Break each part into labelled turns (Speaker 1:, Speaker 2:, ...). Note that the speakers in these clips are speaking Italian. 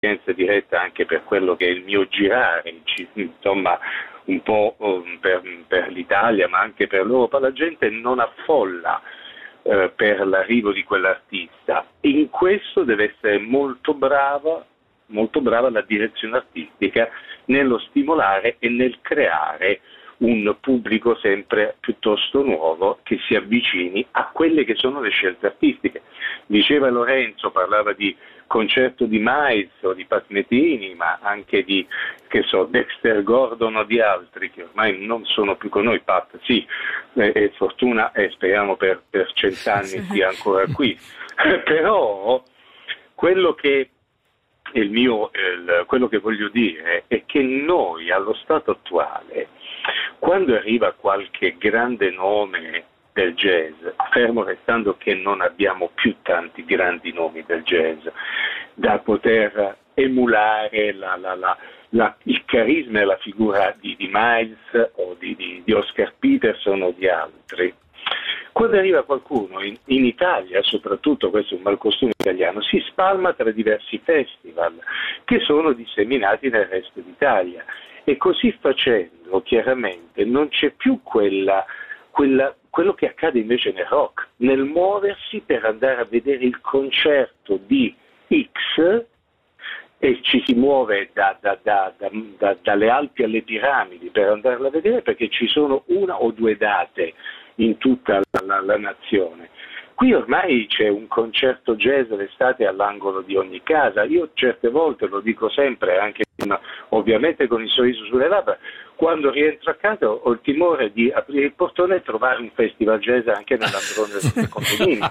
Speaker 1: esperienza diretta anche per quello che è il mio girare, insomma un po' per l'Italia ma anche per l'Europa, la gente non affolla per l'arrivo di quell'artista. In questo deve essere molto brava la direzione artistica nello stimolare e nel creare un pubblico sempre piuttosto nuovo che si avvicini a quelle che sono le scelte artistiche. Diceva Lorenzo, parlava di concerto di Miles o di Pat Metheny, ma anche di, Dexter Gordon o di altri che ormai non sono più con noi. Pat sì, è fortuna e speriamo per 100 anni sia ancora qui. Però quello che quello che voglio dire è che noi allo stato attuale, quando arriva qualche grande nome del jazz, fermo restando che non abbiamo più tanti grandi nomi del jazz da poter emulare il carisma e la figura di Miles o di Oscar Peterson o di altri. Quando arriva qualcuno in Italia, soprattutto, questo è un malcostume italiano, si spalma tra diversi festival che sono disseminati nel resto d'Italia e così facendo chiaramente non c'è più quello che accade invece nel rock, nel muoversi per andare a vedere il concerto di X e ci si muove dalle Alpi alle Piramidi per andarla a vedere perché ci sono una o due date in tutta la nazione. Qui ormai c'è un concerto jazz l'estate all'angolo di ogni casa. Io certe volte, lo dico sempre, anche ovviamente con il sorriso sulle labbra, quando rientro a casa ho il timore di aprire il portone e trovare un festival jazz anche nell'androne del condominio.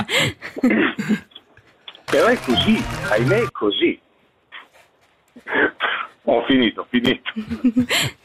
Speaker 1: Però è così, ahimè è così. Ho finito.